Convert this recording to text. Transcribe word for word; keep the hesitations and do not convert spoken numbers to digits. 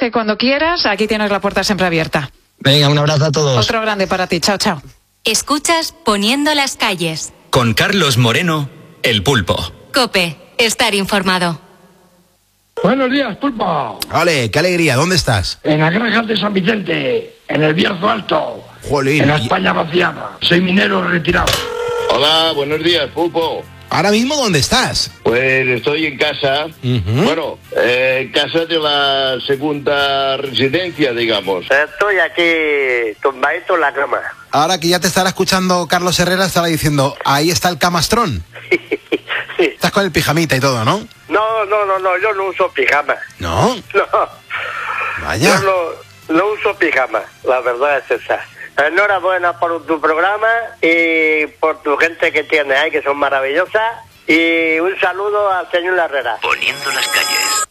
que cuando quieras, aquí tienes la puerta siempre abierta. Venga, un abrazo a todos. Otro grande para ti. Chao, chao. Escuchas Poniendo las calles. Con Carlos Moreno, El Pulpo. COPE, estar informado. Buenos días, Pulpo. Ole, qué alegría. ¿Dónde estás? En las granjas de San Vicente, en el Bierzo Alto. Jolín. En la España vaciada. Soy minero retirado. Hola, buenos días, Pulpo. ¿Ahora mismo dónde estás? Pues estoy en casa. Uh-huh. Bueno, eh, en casa de la segunda residencia, digamos. Estoy aquí tumbadito en la cama. Ahora que ya te estará escuchando Carlos Herrera, estará diciendo, ahí está el camastrón. Sí. Estás con el pijamita y todo, ¿no? No, no, no, no, yo no uso pijama. ¿No? No. Vaya. Yo no, no uso pijama, la verdad es esa. Enhorabuena por tu programa y por tu gente que tienes ahí, que son maravillosas. Y un saludo al señor Herrera. Poniendo las calles.